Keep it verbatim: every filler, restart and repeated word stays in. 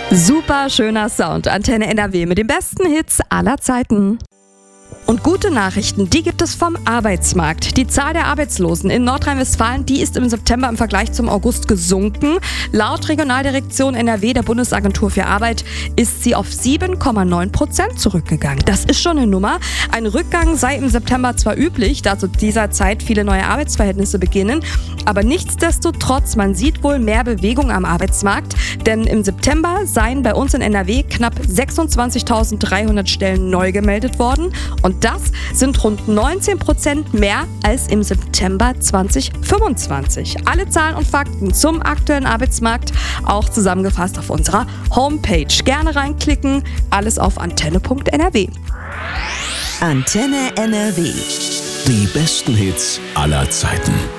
Super schöner Sound. Antenne N R W mit den besten Hits aller Zeiten. Und gute Nachrichten, die gibt es vom Arbeitsmarkt. Die Zahl der Arbeitslosen in Nordrhein-Westfalen, die ist im September im Vergleich zum August gesunken. Laut Regionaldirektion N R W der Bundesagentur für Arbeit ist sie auf sieben Komma neun Prozent zurückgegangen. Das ist schon eine Nummer. Ein Rückgang sei im September zwar üblich, da zu dieser Zeit viele neue Arbeitsverhältnisse beginnen, aber nichtsdestotrotz, man sieht wohl mehr Bewegung am Arbeitsmarkt, denn im September seien bei uns in N R W knapp sechsundzwanzigtausenddreihundert Stellen neu gemeldet worden. Und das sind rund neunzehn Prozent mehr als im September zwanzig fünfundzwanzig. Alle Zahlen und Fakten zum aktuellen Arbeitsmarkt auch zusammengefasst auf unserer Homepage. Gerne reinklicken, alles auf antenne punkt n r w. Antenne N R W. Die besten Hits aller Zeiten.